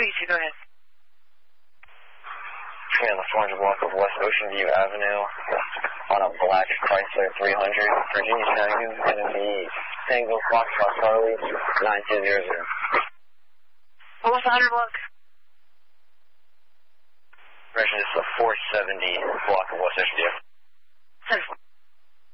42, go ahead. On the 400 block of West Ocean View Avenue on a black Chrysler 300, Virginia Avenue, going to be Tango Foxtrot Charlie 9200. What was the 100 block? This is the 470 block of West Ocean View. 10-4.